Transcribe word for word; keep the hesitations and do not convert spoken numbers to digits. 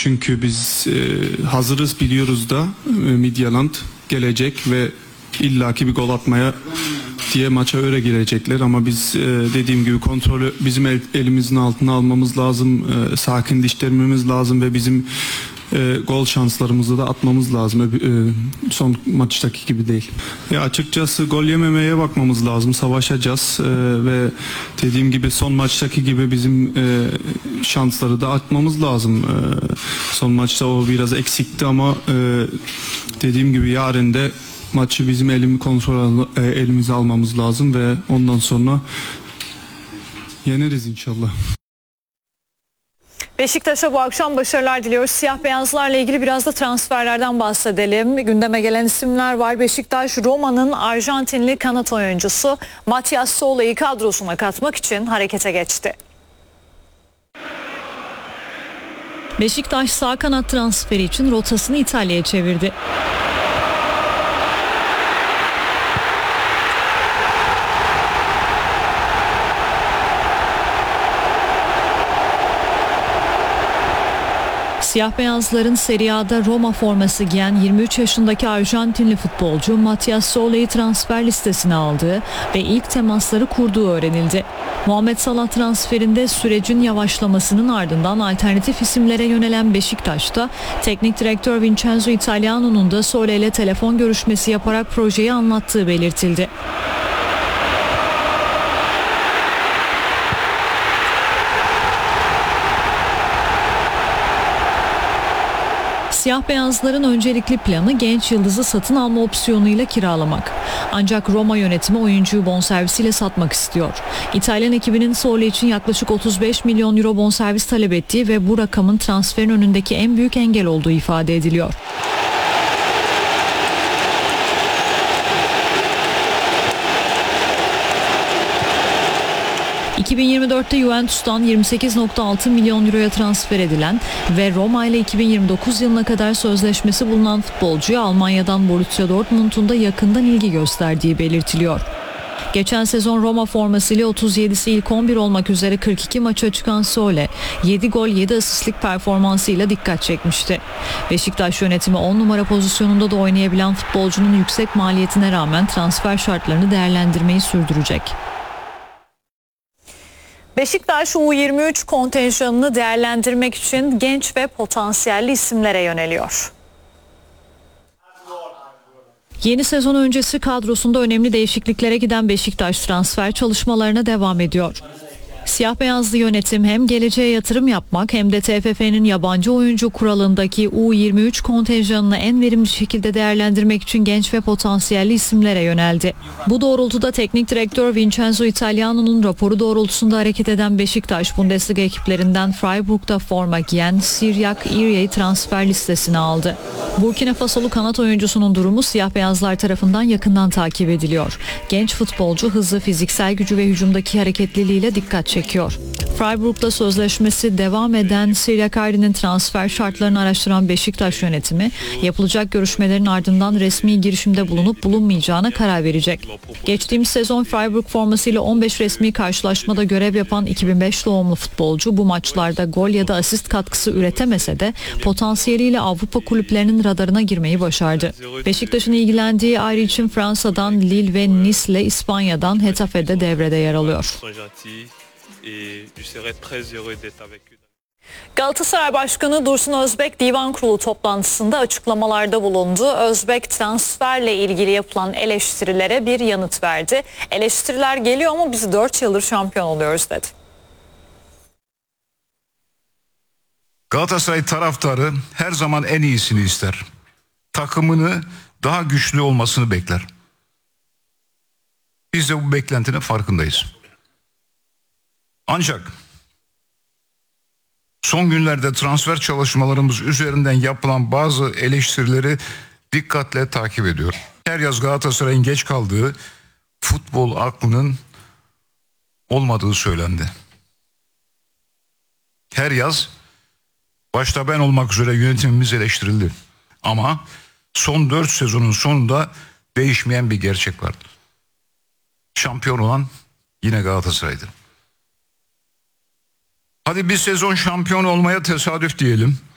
Çünkü biz e, hazırız, biliyoruz da e, Midtjylland gelecek ve illaki bir gol atmaya diye maça öyle girecekler, ama biz e, dediğim gibi kontrolü bizim el, elimizin altına almamız lazım, e, sakinleştirmemiz lazım ve bizim e, gol şanslarımızı da atmamız lazım. E, son maçtaki gibi değil. Ya açıkçası gol yememeye bakmamız lazım, savaşacağız e, ve dediğim gibi son maçtaki gibi bizim e, şansları da atmamız lazım. E, son maçta o biraz eksikti, ama e, dediğim gibi yarın da maçı bizim elimi kontrol e, elimize almamız lazım ve ondan sonra yeneriz inşallah. Beşiktaş'a bu akşam başarılar diliyoruz. Siyah beyazlarla ilgili biraz da transferlerden bahsedelim. Gündeme gelen isimler var. Beşiktaş, Roma'nın Arjantinli kanat oyuncusu Matias Sola'yı kadrosuna katmak için harekete geçti. Beşiktaş sağ kanat transferi için rotasını İtalya'ya çevirdi. Siyah beyazların Serie A'da Roma forması giyen yirmi üç yaşındaki Arjantinli futbolcu Matias Sola'yı transfer listesine aldığı ve ilk temasları kurduğu öğrenildi. Muhammed Salah transferinde sürecin yavaşlamasının ardından alternatif isimlere yönelen Beşiktaş'ta teknik direktör Vincenzo Italiano'nun da Sola ile telefon görüşmesi yaparak projeyi anlattığı belirtildi. Siyah beyazların öncelikli planı genç yıldızı satın alma opsiyonuyla kiralamak. Ancak Roma yönetimi oyuncuyu bonservisiyle satmak istiyor. İtalyan ekibinin Sola için yaklaşık otuz beş milyon euro bonservis talep ettiği ve bu rakamın transferin önündeki en büyük engel olduğu ifade ediliyor. iki bin yirmi dörtte Juventus'tan yirmi sekiz virgül altı milyon euroya transfer edilen ve Roma ile iki bin yirmi dokuz yılına kadar sözleşmesi bulunan futbolcuya Almanya'dan Borussia Dortmund'un da yakından ilgi gösterdiği belirtiliyor. Geçen sezon Roma formasıyla otuz yedisi ilk on bir olmak üzere kırk iki maça çıkan Sole, yedi gol yedi asistlik performansıyla dikkat çekmişti. Beşiktaş yönetimi on numara pozisyonunda da oynayabilen futbolcunun yüksek maliyetine rağmen transfer şartlarını değerlendirmeyi sürdürecek. Beşiktaş U yirmi üç kontenjanını değerlendirmek için genç ve potansiyelli isimlere yöneliyor. Yeni sezon öncesi kadrosunda önemli değişikliklere giden Beşiktaş transfer çalışmalarına devam ediyor. Siyah beyazlı yönetim hem geleceğe yatırım yapmak hem de T F F'nin yabancı oyuncu kuralındaki U yirmi üç kontenjanını en verimli şekilde değerlendirmek için genç ve potansiyelli isimlere yöneldi. Bu doğrultuda teknik direktör Vincenzo Italiano'nun raporu doğrultusunda hareket eden Beşiktaş, Bundesliga ekiplerinden Freiburg'da forma giyen Siryak İrye'yi transfer listesine aldı. Burkina Fasolu kanat oyuncusunun durumu siyah beyazlar tarafından yakından takip ediliyor. Genç futbolcu hızı, fiziksel gücü ve hücumdaki hareketliliğiyle dikkat çekiyor. Freiburg'la sözleşmesi devam eden Siryak İrye'nin transfer şartlarını araştıran Beşiktaş yönetimi yapılacak görüşmelerin ardından resmi girişimde bulunup bulunmayacağına karar verecek. Geçtiğimiz sezon Freiburg formasıyla on beş resmi karşılaşmada görev yapan iki bin beş doğumlu futbolcu bu maçlarda gol ya da asist katkısı üretemese de potansiyeliyle Avrupa kulüplerinin radarına girmeyi başardı. Beşiktaş'ın ilgilendiği ayrı için Fransa'dan Lille ve Nice'le İspanya'dan Getafe'de devrede yer alıyor. Galatasaray Başkanı Dursun Özbek Divan Kurulu toplantısında açıklamalarda bulundu. Özbek transferle ilgili yapılan eleştirilere bir yanıt verdi. Eleştiriler geliyor ama biz dört yıldır şampiyon oluyoruz dedi. Galatasaray taraftarı her zaman en iyisini ister. Takımını daha güçlü olmasını bekler. Biz de bu beklentinin farkındayız. Ancak son günlerde transfer çalışmalarımız üzerinden yapılan bazı eleştirileri dikkatle takip ediyor. Her yaz Galatasaray'ın geç kaldığı futbol aklının olmadığı söylendi. Her yaz başta ben olmak üzere yönetimimiz eleştirildi. Ama son dört sezonun sonunda değişmeyen bir gerçek vardı. Şampiyon olan yine Galatasaray'dı. Hadi bir sezon şampiyon olmaya tesadüf diyelim.